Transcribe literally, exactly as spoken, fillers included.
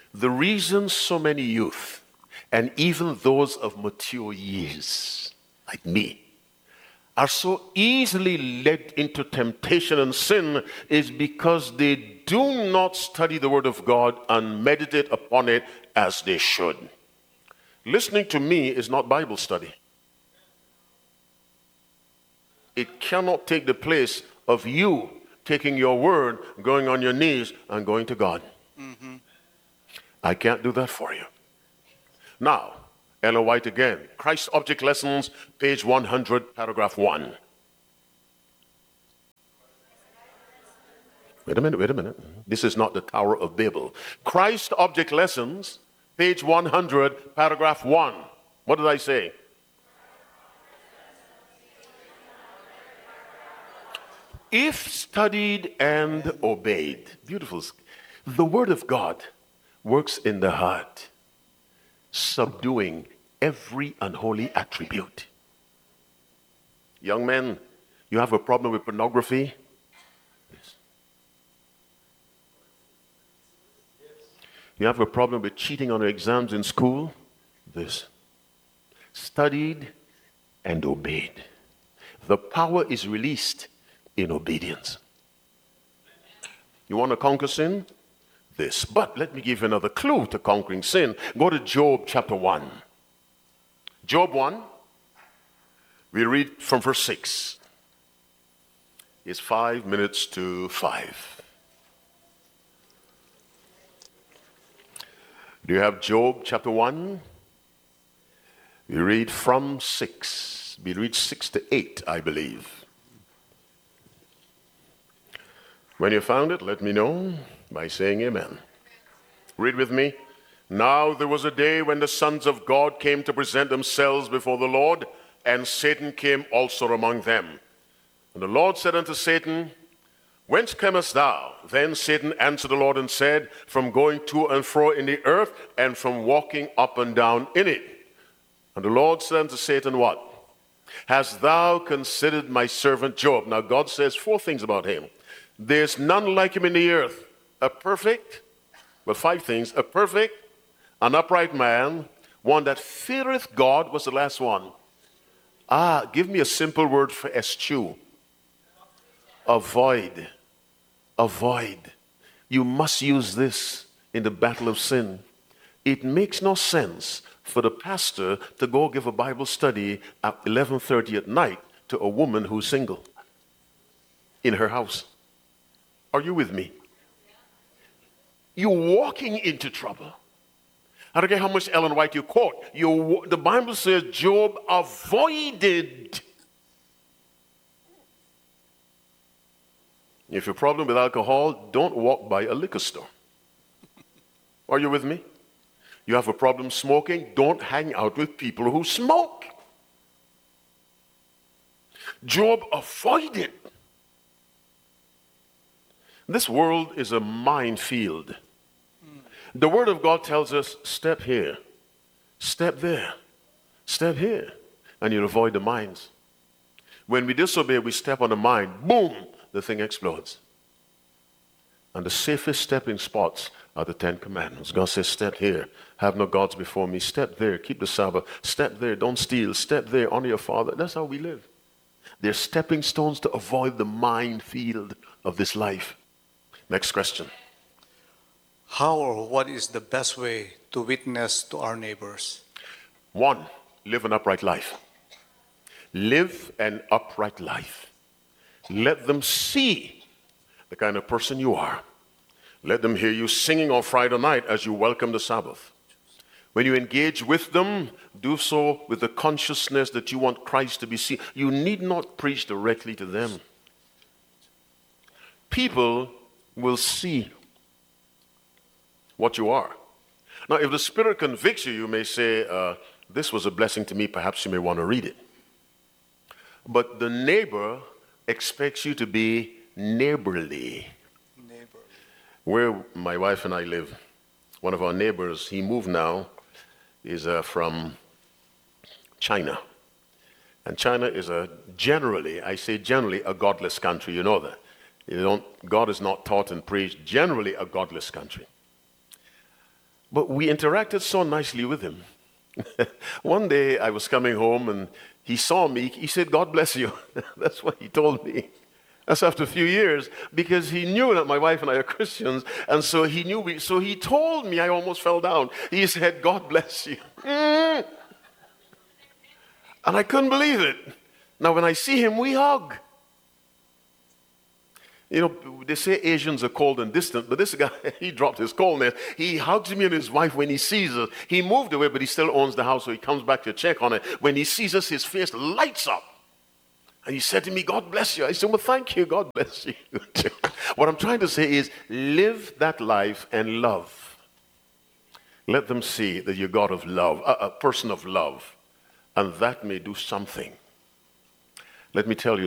The reason so many youth, and even those of mature years, like me, are so easily led into temptation and sin is because they do not study the Word of God and meditate upon it as they should. Listening to me is not Bible study. It cannot take the place of you taking your word, going on your knees, and going to God. Mm-hmm. I can't do that for you. Now, Ellen White again. Christ Object Lessons, page one hundred, paragraph one. Wait a minute, wait a minute. This is not the Tower of Babel. Christ Object Lessons, page one hundred, paragraph one. What did I say? If studied and obeyed, beautiful. The Word of God works in the heart, subduing every unholy attribute. Young men, you have a problem with pornography? Yes. You have a problem with cheating on your exams in school? This. Studied and obeyed. The power is released in obedience. You want to conquer sin? This. But let me give you another clue to conquering sin. Go to Job chapter one. Job one, we read from verse six. It's five minutes to five. Do you have Job chapter one? We read from six. We read six to eight, I believe. When you found it, let me know by saying amen. Read with me. Now there was a day when the sons of God came to present themselves before the Lord, and Satan came also among them. And the Lord said unto Satan, Whence comest thou? Then Satan answered the Lord and said, From going to and fro in the earth, and from walking up and down in it. And the Lord said unto Satan, What? Hast thou considered my servant Job? Now God says four things about him. There's none like him in the earth. A perfect, well, five things. A perfect, an upright man, one that feareth God was the last one. Ah, give me a simple word for eschew. Avoid. Avoid. You must use this in the battle of sin. It makes no sense for the pastor to go give a Bible study at eleven thirty at night to a woman who's single in her house. Are you with me? You're walking into trouble. I don't care how much Ellen White you quote. You, the Bible says Job avoided. If your problem with alcohol, don't walk by a liquor store. Are you with me? You have a problem smoking, don't hang out with people who smoke. Job avoided. This world is a minefield. The Word of God tells us, step here, step there, step here, and you'll avoid the mines. When we disobey, we step on the mine, boom, the thing explodes. And the safest stepping spots are the Ten Commandments. God says, step here, have no gods before me, step there, keep the Sabbath, step there, don't steal, step there, honor your father. That's how we live. They're stepping stones to avoid the minefield of this life. Next question. How or what is the best way to witness to our neighbors? One, live an upright life. Live an upright life. Let them see the kind of person you are. Let them hear you singing on Friday night as you welcome the Sabbath. When you engage with them, do so with the consciousness that you want Christ to be seen. You need not preach directly to them. People will see what you are. Now, if the Spirit convicts you, you may say, uh, this was a blessing to me, perhaps you may want to read it. But the neighbor expects you to be neighborly. Neighbor. Where my wife and I live, one of our neighbors, he moved now, is uh, from China. And China is a generally, I say generally, a godless country. You know that. You don't, God is not taught and preached, generally a godless country. But we interacted so nicely with him. One day I was coming home and he saw me. He said, God bless you. That's what he told me. That's after a few years, because he knew that my wife and I are Christians, and so he knew me. So he told me, I almost fell down. He said, God bless you. Mm. And I couldn't believe it. Now when I see him, we hug. You know, they say Asians are cold and distant, but this guy, he dropped his coldness. He hugs me and his wife when he sees us. He moved away, but he still owns the house, so he comes back to check on it. When he sees us, his face lights up. And he said to me, God bless you. I said, well, thank you. God bless you. What I'm trying to say is, live that life and love. Let them see that you're God of love, a, a person of love. And that may do something. Let me tell you